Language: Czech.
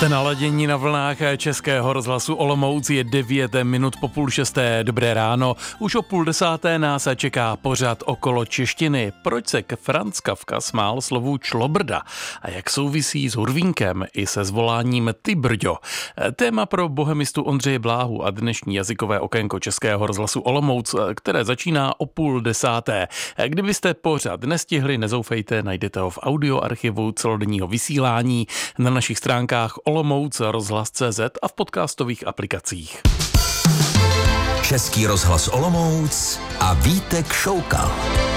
Jste naladění na vlnách Českého rozhlasu Olomouc, je 9 minut po 5:30. Dobré ráno. Už o 9:30 nás čeká pořad Okolo češtiny. Proč se Franz Kafka smál slovu člobrda a jak souvisí s hurvínkem i se zvoláním ty brďo. Téma pro bohemistu Ondřeje Bláhu a dnešní jazykové okénko Českého rozhlasu Olomouc, které začíná o 9:30. Kdybyste pořad nestihli, nezoufejte, najdete ho v audioarchivu celodenního vysílání na našich stránkách Olomouc rozhlas.cz a v podcastových aplikacích. Český rozhlas Olomouc a Vítek Šoukal.